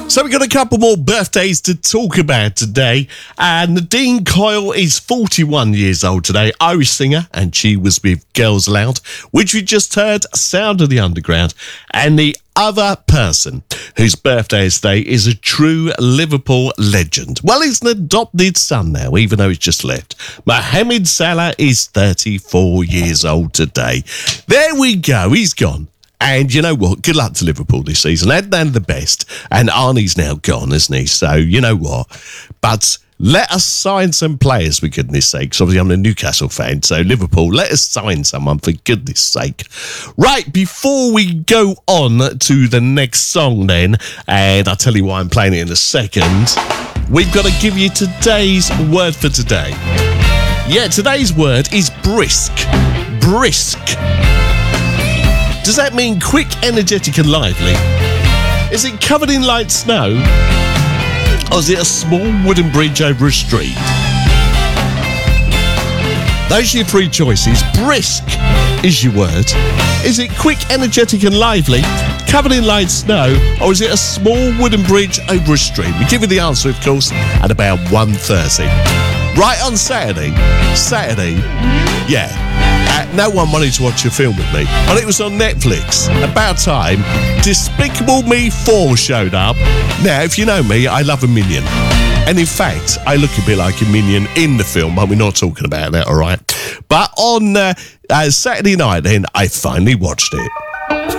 So we've got a couple more birthdays to talk about today. Nadine Coyle is 41 years old today, Irish singer, and she was with Girls Aloud, which we just heard, Sound of the Underground. And the other person whose birthday is today is a true Liverpool legend. Well, he's an adopted son now, even though he's just left. Mohamed Salah is 34 years old today. There we go, he's gone. And you know what? Good luck to Liverpool this season. They're the best. And Arnie's now gone, isn't he? So, you know what? But let us sign some players, for goodness sake. Obviously, I'm a Newcastle fan. So, Liverpool, let us sign someone, for goodness sake. Right, before we go on to the next song then, and I'll tell you why I'm playing it in a second, we've got to give you today's word for today. Yeah, today's word is brisk. Brisk. Does that mean quick, energetic and lively? Is it covered in light snow? Or is it a small wooden bridge over a street? Those are your three choices. Brisk is your word. Is it quick, energetic and lively, covered in light snow, or is it a small wooden bridge over a street? We give you the answer, of course, at about 1:30. Right on Saturday, yeah. No one wanted to watch a film with me, but it was on Netflix. About time, Despicable Me 4 showed up. Now, if you know me, I love a minion. And in fact, I look a bit like a minion in the film, but we're not talking about that, all right? But on Saturday night, then, I finally watched it.